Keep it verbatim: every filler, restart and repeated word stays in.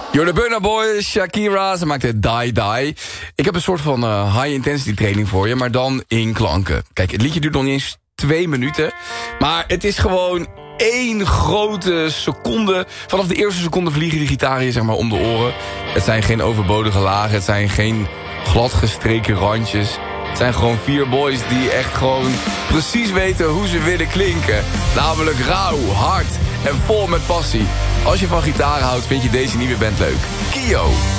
You're the Burna Boy, Shakira, ze maakt het Die Die. Ik heb een soort van uh, high-intensity training voor je, maar dan in klanken. Kijk, het liedje duurt nog niet eens twee minuten, maar het is gewoon één grote seconde. Vanaf de eerste seconde vliegen die gitaren je zeg maar om de oren. Het zijn geen overbodige lagen, het zijn geen gladgestreken randjes. Het zijn gewoon vier boys die echt gewoon precies weten hoe ze willen klinken. Namelijk rauw, hard en vol met passie. Als je van gitaar houdt, vind je deze nieuwe band leuk. Kio.